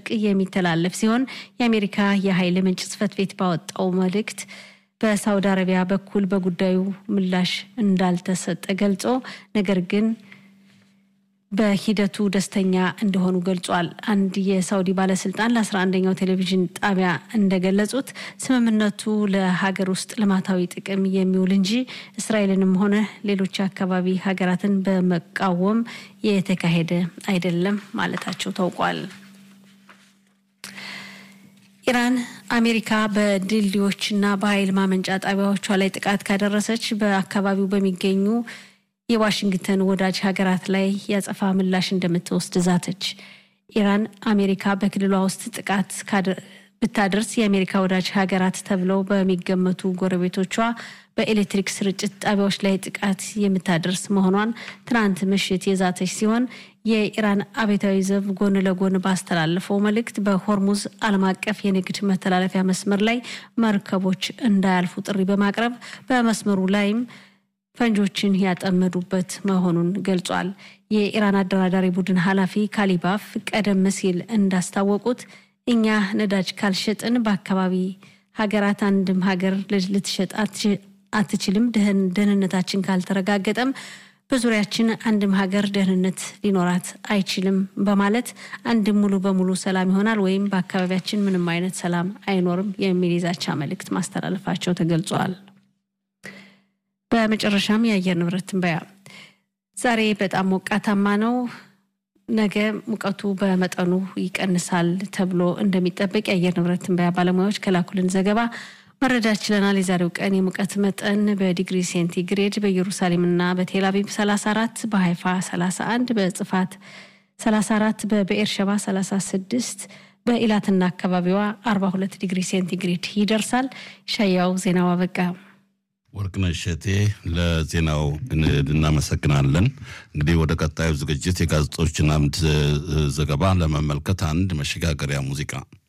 በጥብቅ የሚተላለፍ ሲሆን የአሜሪካ የኃይል ምንጭ ጽፈት ቤት ባወጣው መልእክት በሳውዲ አረቢያ በኩል በጉዳዩ ምላሽ እንዳልተሰጠ ገልጾ ነገር ግን በሂደቱ ደስተኛ እንደሆኑ ገልጿል። አንድ የሳውዲ ባለስልጣን ለ11ኛው ቴሌቪዥን ጣቢያ እንደገለጹት ስምምነቱ ለሀገር ውስጥ ልማታዊ ጥቅም የሚውል እንጂ እስራኤልንም ሆነ ሌሎች አካባቢ ሀገራትን በመቃወም የተካሄደ አይደለም ማለታቸው ታውቋል። ኢራን አሜሪካ በድልድዮችና በኃይል ማመንጫ ጣቢያዎቿ ላይ ጥቃት ካደረሰች በአካባቢው በሚገኙ የዋሽንግተን ወዳጅ ሀገራት ላይ ያጸፋ ምላሽ እንደምትወስድ ዛተች። ኢራን አሜሪካ በክልሏ ውስጥ ጥቃት ብታደርስ የአሜሪካ ወዳጅ ሀገራት ተብለው በሚገመቱ ጎረቤቶቿ በኤሌክትሪክ ስርጭት ጣቢያዎች ላይ ጥቃት የምታደርስ መሆኗን ትናንት ምሽት የዛተች ሲሆን የኢራን አብዮታዊ ዘብ ጎን ለጎን ባስተላለፈው መልእክት በሆርሙዝ ዓለም አቀፍ የንግድ መተላለፊያ መስመር ላይ መርከቦች እንዳያልፉ ጥሪ በማቅረብ በመስመሩ ላይም ፈንጆችን ያጠመዱበት መሆኑን ገልጿል። የኢራን አደራዳሪ ቡድን ኃላፊ ካሊባፍ ቀደም ሲል እንዳስታወቁት እኛ ነዳጅ ካልሸጥን በአካባቢ ሀገራት አንድም ሀገር ልትሸጥ አትችልም፣ ደህንነታችን ካልተረጋገጠም በዙሪያችን አንድም ሀገር ደህንነት ሊኖራት አይችልም በማለት አንድም ሙሉ በሙሉ ሰላም ይሆናል ወይም በአካባቢያችን ምንም አይነት ሰላም አይኖርም የሚል የዛቻ መልእክት ማስተላለፋቸው ተገልጿል። በመጨረሻም የአየር ንብረት ትንበያ ዛሬ በጣም ሞቃታማ ነው። ነገ ሙቀቱ በመጠኑ ይቀንሳል ተብሎ እንደሚጠበቅ የአየር ንብረት ትንበያ ባለሙያዎች ከላኩልን ዘገባ መረዳት ችለናል። የዛሬው ቀን የሙቀት መጠን በዲግሪ ሴንቲግሬድ በኢየሩሳሌምና በቴልአቪቭ 34፣ በሃይፋ 31፣ በጽፋት 34፣ በበኤርሸባ 36፣ በኢላትና አካባቢዋ 42 ዲግሪ ሴንቲግሬድ ይደርሳል። ሻያው ዜናው አበቃ። ወርቅነሽ እቴ ለዜናው እናመሰግናለን። እንግዲህ ወደ ቀጣዩ ዝግጅት የጋዜጦችና አምድ ዘገባ ለመመልከት አንድ መሸጋገሪያ ሙዚቃ